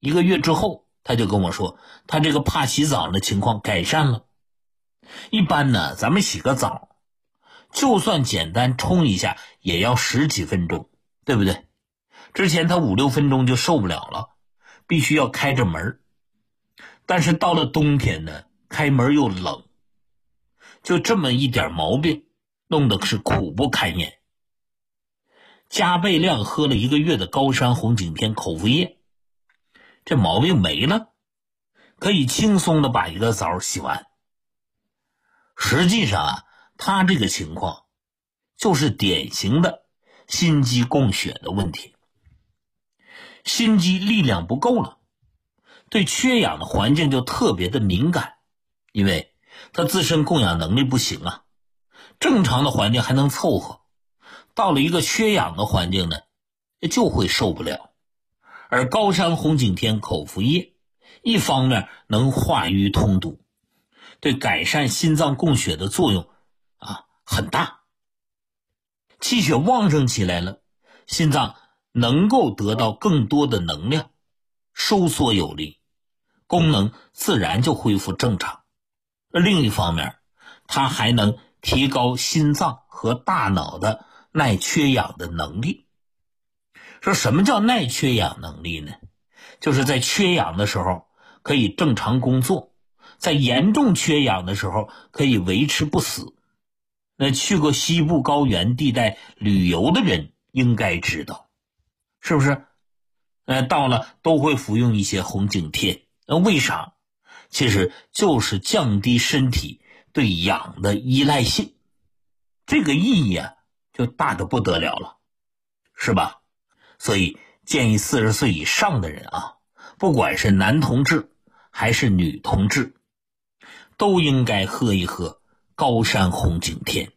1个月之后，他就跟我说，他这个怕洗澡的情况改善了。一般呢，咱们洗个澡，就算简单冲一下，也要10几分钟，对不对？之前他5、6分钟就受不了了，必须要开着门。但是到了冬天呢，开门又冷，就这么一点毛病，弄得是苦不堪言。加倍量喝了1个月的高山红景天口服液，这毛病没了，可以轻松的把一个澡洗完。实际上啊，他这个情况就是典型的心肌供血的问题。心肌力量不够了，对缺氧的环境就特别的敏感，因为他自身供氧能力不行啊。正常的环境还能凑合，到了一个缺氧的环境呢，就会受不了。而高山红景天口服液一方面能化瘀通堵，对改善心脏供血的作用很大。气血旺盛起来了，心脏能够得到更多的能量，收缩有力，功能自然就恢复正常。另一方面，它还能提高心脏和大脑的耐缺氧的能力。说什么叫耐缺氧能力呢？就是在缺氧的时候可以正常工作，在严重缺氧的时候可以维持不死。那去过西部高原地带旅游的人应该知道，是不是？到了都会服用一些红景天。为啥？其实就是降低身体对氧的依赖性，这个意义就大得不得了了，是吧？所以建议40岁以上的人不管是男同志还是女同志，都应该喝一喝高山红景天。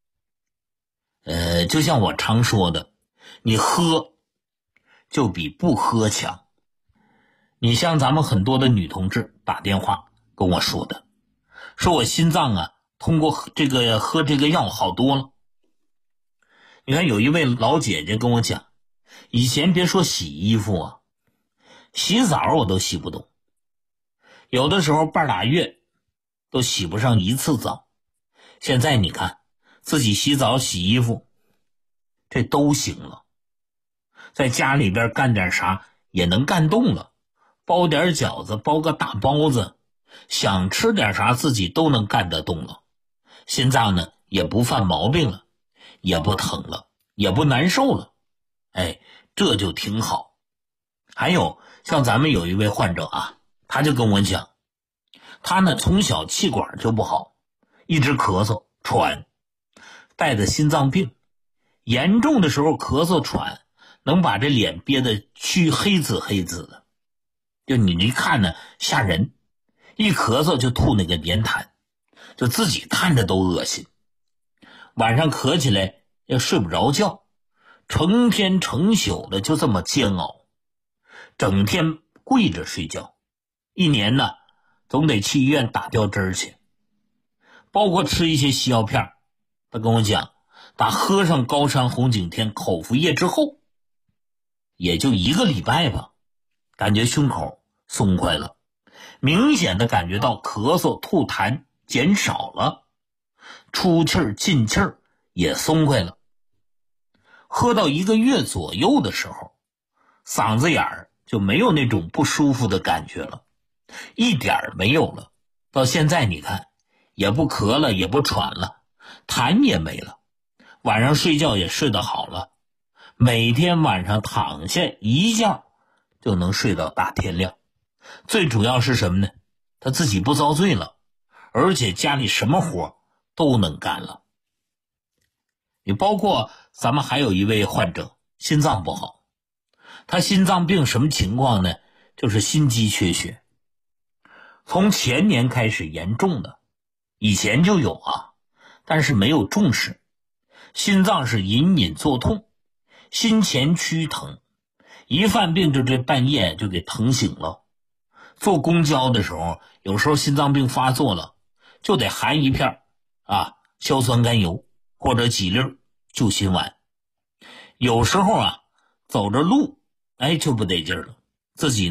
就像我常说的，你喝就比不喝强。你像咱们很多的女同志打电话跟我说的，说我心脏通过喝这个药好多了。你看有一位老姐姐跟我讲，以前别说洗衣服洗澡我都洗不动，有的时候半拉月都洗不上1次澡。现在你看自己洗澡洗衣服这都行了，在家里边干点啥也能干动了，包点饺子，包个大包子，想吃点啥自己都能干得动了。心脏呢也不犯毛病了，也不疼了，也不难受了，这就挺好。还有像咱们有一位患者他就跟我讲，他呢从小气管就不好，一直咳嗽喘，带着心脏病，严重的时候咳嗽喘能把这脸憋得黢黑紫的，就你一看呢吓人，一咳嗽就吐那个粘痰，就自己看着都恶心。晚上咳起来也睡不着觉，成天成宿的就这么煎熬，整天跪着睡觉，一年呢总得去医院打吊针去，包括吃一些西药片。他跟我讲，打喝上高山红景天口服液之后，也就1个礼拜吧，感觉胸口松快了，明显的感觉到咳嗽吐痰减少了，出气儿进气儿也松快了。喝到1个月左右的时候，嗓子眼儿就没有那种不舒服的感觉了，一点儿没有了。到现在你看也不咳了，也不喘了，痰也没了，晚上睡觉也睡得好了，每天晚上躺下一觉就能睡到大天亮。最主要是什么呢？他自己不遭罪了，而且家里什么活都能干了。你包括咱们还有一位患者心脏不好，他心脏病什么情况呢？就是心肌缺血，从前年开始严重的，以前就有但是没有重视。心脏是隐隐作痛，心前区疼，一犯病就这半夜就给疼醒了。坐公交的时候，有时候心脏病发作了，就得含一片硝酸甘油或者几粒救心丸。有时候走着路就不得劲了，自己呢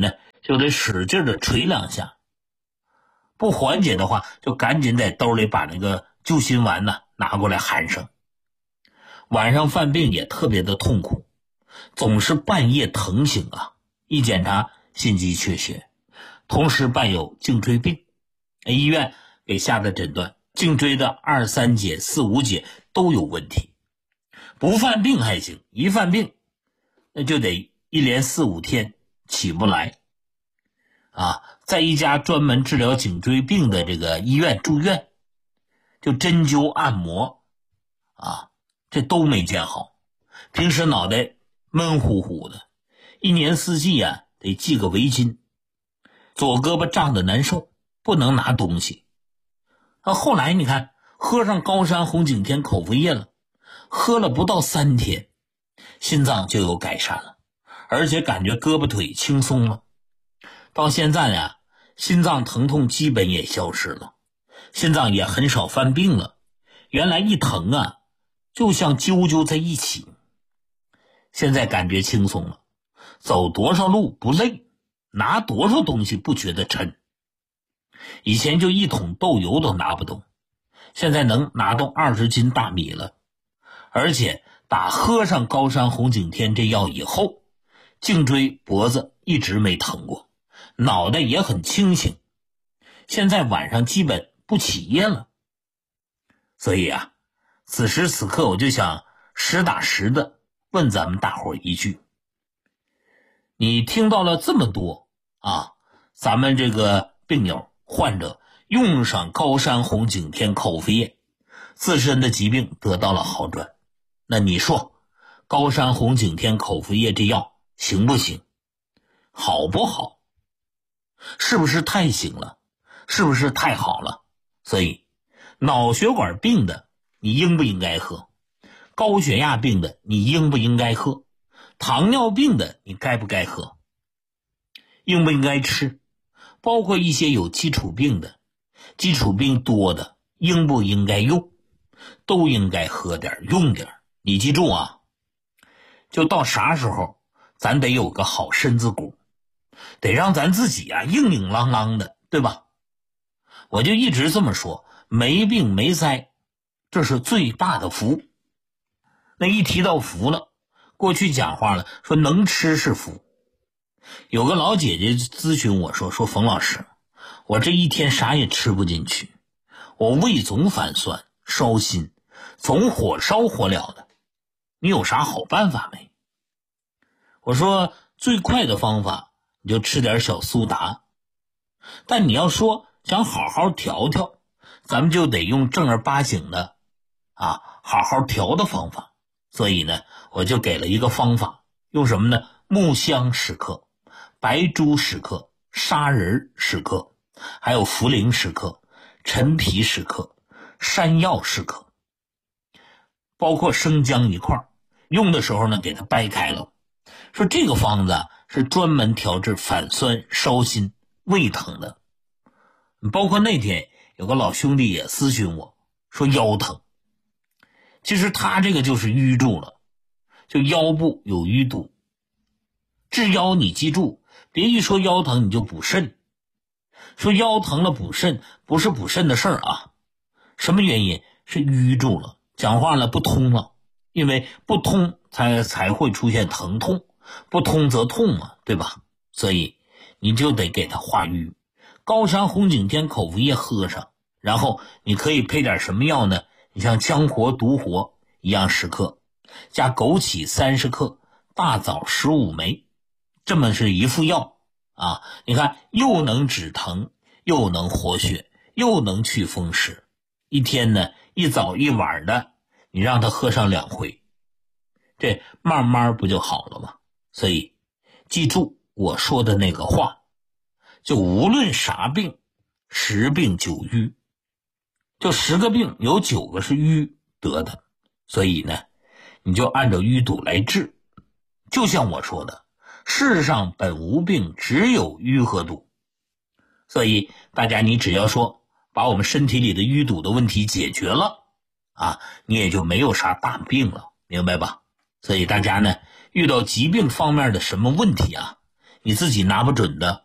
就得使劲的捶2下，不缓解的话就赶紧在兜里把那个救心丸呢拿过来含上。晚上犯病也特别的痛苦，总是半夜疼醒啊，一检查心肌缺血，同时伴有颈椎病，医院给下的诊断颈椎的2、3节、4、5节都有问题。不犯病还行，一犯病那就得一连4、5天起不来啊。在一家专门治疗颈椎病的这个医院住院，就针灸按摩啊，这都没见好。平时脑袋闷乎乎的，一年四季啊得系个围巾，左胳膊胀得难受，不能拿东西。后来你看喝上高山红景天口服液了，喝了不到3天，心脏就有改善了，而且感觉胳膊腿轻松了。到现在呀，心脏疼痛基本也消失了，心脏也很少犯病了。原来一疼啊就像揪揪在一起，现在感觉轻松了，走多少路不累，拿多少东西不觉得沉。以前就1桶豆油都拿不动，现在能拿动20斤大米了。而且打喝上高山红景天这药以后，颈椎脖子一直没疼过，脑袋也很清醒，现在晚上基本不起夜了。所以啊，此时此刻我就想实打实的问咱们大伙一句，你听到了这么多啊，咱们这个病友患者用上高山红景天口服液，自身的疾病得到了好转，那你说高山红景天口服液这药行不行？好不好？是不是太行了？是不是太好了？所以脑血管病的你应不应该喝？高血压病的你应不应该喝？糖尿病的你该不该喝？应不应该吃？包括一些有基础病的，基础病多的应不应该用？都应该喝点用点。你记住啊，就到啥时候咱得有个好身子骨，得让咱自己啊硬硬朗朗的，对吧？我就一直这么说，没病没灾，这是最大的福。那一提到福了，过去讲话了，说能吃是福。有个老姐姐咨询我说冯老师，我这一天啥也吃不进去，我胃总反酸烧心，总火烧火燎的，你有啥好办法没？我说最快的方法你就吃点小苏打，但你要说想好好调调，咱们就得用正儿八经的好好调的方法。所以呢，我就给了一个方法，用什么呢？木香10克，白术10克，砂仁10克，还有茯苓10克，陈皮10克，山药10克，包括生姜1块。用的时候呢，给它掰开了。说这个方子是专门调治反酸、烧心、胃疼的。包括那天有个老兄弟也咨询我说腰疼，其实他这个就是淤住了，就腰部有淤堵。治腰你记住，别一说腰疼你就补肾。说腰疼了补肾，不是补肾的事儿啊。什么原因？是淤住了，讲话了不通了。因为不通才会出现疼痛，不通则痛嘛，对吧？所以你就得给它化瘀。高山红景天口服液喝上，然后你可以配点什么药呢？你像姜活、独活一样10克，加枸杞30克，大枣15枚，这么是一副药啊！你看又能止疼，又能活血，又能去风湿。一天呢，一早一晚的，你让他喝上2回，这慢慢不就好了吗？所以记住我说的那个话，就无论啥病，10病9瘀，就10个病有9个是瘀得的。所以呢，你就按照淤堵来治。就像我说的，世上本无病，只有瘀和堵。所以大家你只要说把我们身体里的淤堵的问题解决了你也就没有啥大病了，明白吧？所以大家呢，遇到疾病方面的什么问题你自己拿不准的，